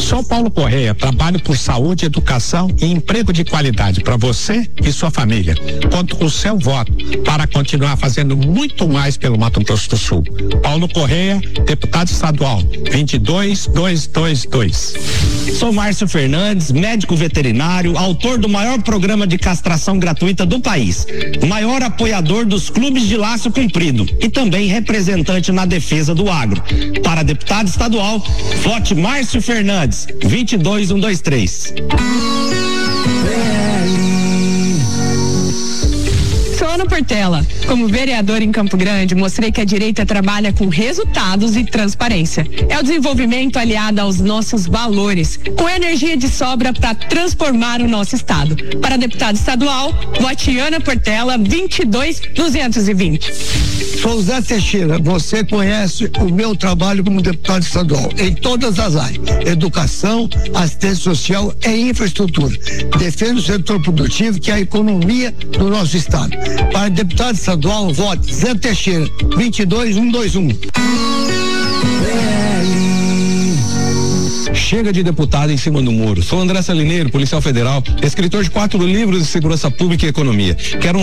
Sou Paulo Correia, trabalho por saúde, educação e emprego de qualidade para você e sua família. Conto com o seu voto para continuar fazendo muito mais pelo Mato Grosso do Sul. Paulo Correia, deputado estadual, 22222. Sou Márcio Fernandes, médico veterinário, autor do maior programa de castração gratuita do país, maior apoiador dos clubes de laço comprido e também representante na defesa do agro. Para deputado estadual, vote Márcio Fernandes, 22123. Sou Ana Portela. Como vereadora em Campo Grande, mostrei que a direita trabalha com resultados e transparência. É o desenvolvimento aliado aos nossos valores, com energia de sobra para transformar o nosso estado. Para deputado estadual, vote Ana Portela, 22220. Sou Zé Teixeira. Você conhece o meu trabalho como deputado estadual em todas as áreas: educação, assistência social e infraestrutura. Defendo o setor produtivo, que é a economia do nosso estado. Para deputado estadual, vote Zé Teixeira, 22121. Chega de deputado em cima do muro. Sou André Salineiro, policial federal, escritor de 4 livros de segurança pública e economia. Quero